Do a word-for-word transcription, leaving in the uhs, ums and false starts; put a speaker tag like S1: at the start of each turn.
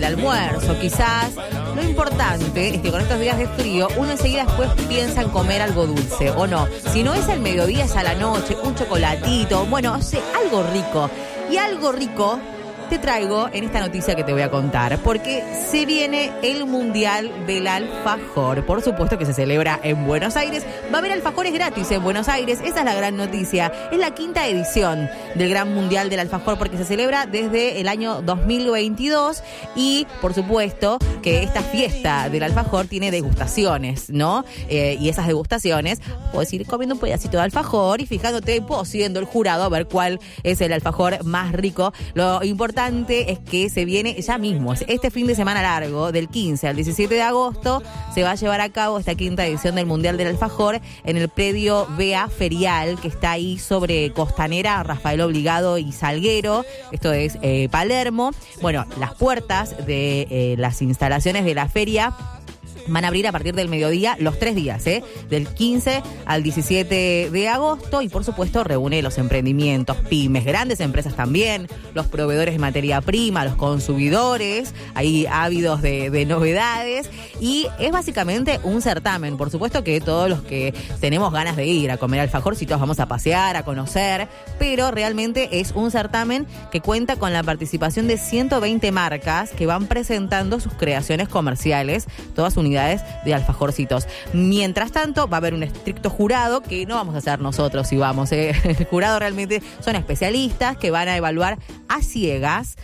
S1: el almuerzo, quizás. Lo importante es que con estos días de frío, uno enseguida después piensa en comer algo dulce, ¿o no? Si no es al mediodía, es a la noche, un chocolatito, bueno, o sea, algo rico. Y algo rico te traigo en esta noticia que te voy a contar, porque se viene el Mundial del Alfajor. Por supuesto que se celebra en Buenos Aires. Va a haber alfajores gratis en Buenos Aires. Esa es la gran noticia. Es la quinta edición del Gran Mundial del Alfajor, porque se celebra desde el año dos mil veintidós. Y, por supuesto, que esta fiesta del alfajor tiene degustaciones, ¿no? Eh, y esas degustaciones, puedes ir comiendo un pedacito de alfajor y fijándote, vos siendo el jurado, a ver cuál es el alfajor más rico. Lo importante es que se viene ya mismo, este fin de semana largo, del quince al diecisiete de agosto, se va a llevar a cabo esta quinta edición del Mundial del Alfajor en el predio B A Ferial, que está ahí sobre Costanera, Rafael Obligado y Salguero. Esto es eh, Palermo. Bueno, las puertas de eh, las instalaciones de la feria van a abrir a partir del mediodía los tres días, ¿eh? Del quince al diecisiete de agosto, y por supuesto reúne los emprendimientos, pymes, grandes empresas también, los proveedores de materia prima, los consumidores, ahí ávidos de, de novedades, y es básicamente un certamen. Por supuesto que todos los que tenemos ganas de ir a comer alfajorcitos vamos a pasear, a conocer, pero realmente es un certamen que cuenta con la participación de ciento veinte marcas que van presentando sus creaciones comerciales, todas unidas de alfajorcitos. Mientras tanto, va a haber un estricto jurado que no vamos a hacer nosotros si vamos. ¿eh? El jurado realmente son especialistas que van a evaluar a ciegas